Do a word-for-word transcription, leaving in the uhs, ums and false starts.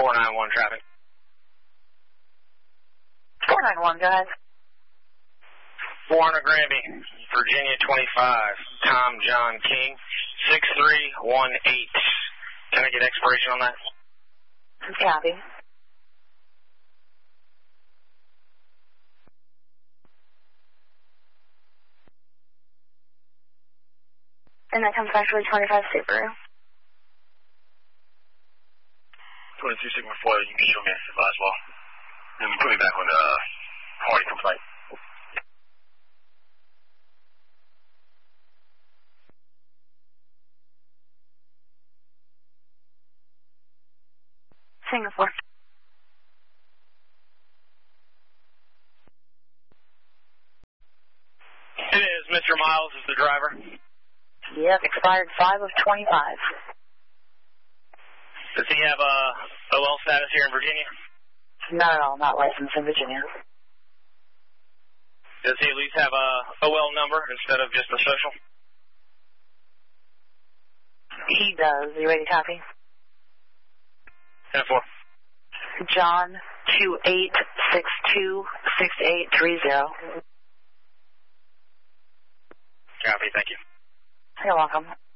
four nine one traffic. four nine one, go ahead. four hundred Granby, Virginia twenty-five, Tom John King, six three one eight. Can I get expiration on that? Copy. And that comes back to the twenty-five Subaru. twenty-two Sigma four, you can show me as well. And put me back on the uh, party complaint. Singapore. It is. Mister Miles is the driver. Yep, expired five of twenty-five. Does he have a O L status here in Virginia? Not at all, not licensed in Virginia. Does he at least have a O L number instead of just a social? He does. You ready to copy? ten four. John two eight six two six eight three zero. Copy, thank you. You're welcome.